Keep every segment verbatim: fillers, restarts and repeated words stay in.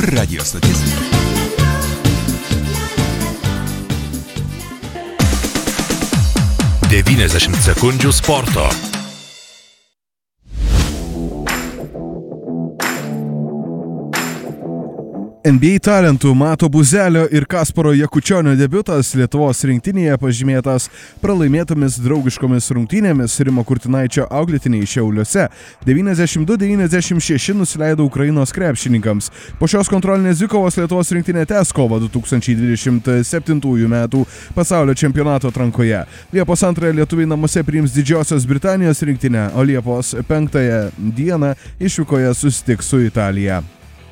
Radio stotis. devyniasdešimt sekundžių sporto. N B A talentų Mato Buzelio ir Kasparo Jakučionio debiutas Lietuvos rinktinėje pažymėtas pralaimėtomis draugiškomis rungtynėmis. Rimo Kurtinaičio auklėtiniai Šiauliuose devyniasdešimt du devyniasdešimt šeši nusileido Ukrainos krepšininkams. Po šios kontrolinės dvikovos Lietuvos rinktinė tęs kovą du tūkstančiai dvidešimt septintųjų metų pasaulio čempionato atrankoje. Liepos antrąją lietuviai namuose priims Didžiosios Britanijos rinktinę, o Liepos penktąją dieną išvykoje susitiks su Italija.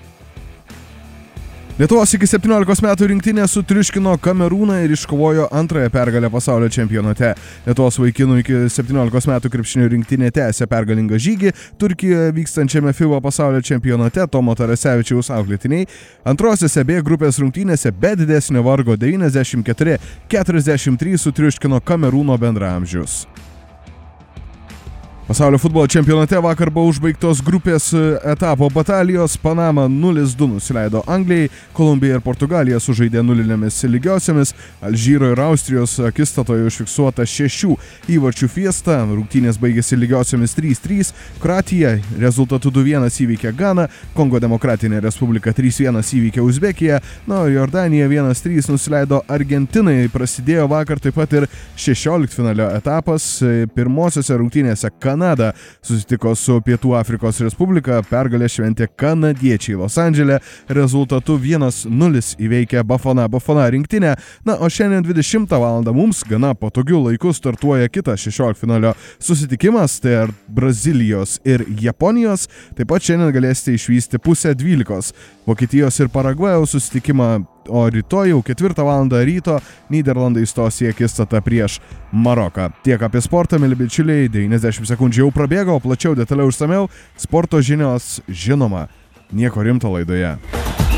Lietuvos iki septyniolikos metų rinktinė sutriuškino Kamerūną ir iškovojo antrąją pergalę pasaulio čempionate. Lietuvos vaikinų iki septyniolikos metų krepšinio rinktinė tęsia pergalingą žygį Turkijoje vykstančiame FIBA pasaulio čempionate. Tomo Tarasevičiaus auklėtiniai antrosiose B grupės rungtynėse be didesnio vargo devyniasdešimt keturi keturiasdešimt trys sutriuškino Kamerūno bendraamžius. Pasaulio futbolo čempionate vakar buvo užbaigtos grupės etapo batalijos. Panama nulis du nusileido Anglijai, Kolumbija ir Portugalija sužaidė nulinėmis lygiosiomis. Alžyro ir Austrijos akistatoje užfiksuota šešių įvarčių fiesta. Rungtynės baigėsi lygiosiomis trys trys. Kroatija rezultatu du vienas įveikė Ganą, Kongo Demokratinė Respublika trys vienas įveikė Uzbekiją, na, Jordanija vienas trys nusileido Argentinai. Prasidėjo vakar taip pat ir šešioliktfinalio etapas. Pirmosiose rungtynėse Kanada susitiko su Pietų Afrikos Respublika, pergalę šventė kanadiečiai Los Andžele, rezultatu vienas nulis įveikė Bafana Bafana rinktinę. Na, o šiandien dvidešimtą valandą mums gana patogiu laiku startuoja kitas šešioliktfinalio susitikimas, tai ar Brazilijos ir Japonijos. Taip pat šiandien galėsite išvysti pusę dvylikos Vokietijos ir Paragvajaus susitikimą, o rytoj jau ketvirtą valandą ryto Nyderlandai stos į akistatą prieš Maroką. Tiek apie sportą, mieli bičiuliai, devyniasdešimt sekundžių jau prabėgo, plačiau, detaliau, išsamiau sporto žinios, žinoma, nieko rimto laidoje.